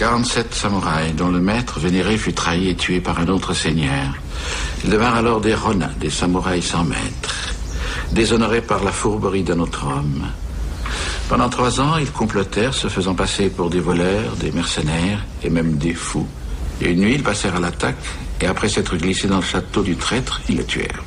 47 samouraïs, dont le maître vénéré fut trahi et tué par un autre seigneur. Ils devinrent alors des Ronin, des samouraïs sans maître, déshonorés par la fourberie d'un autre homme. Pendant 3 ans, ils complotèrent, se faisant passer pour des voleurs, des mercenaires et même des fous. Et une nuit, ils passèrent à l'attaque, et après s'être glissés dans le château du traître, ils le tuèrent.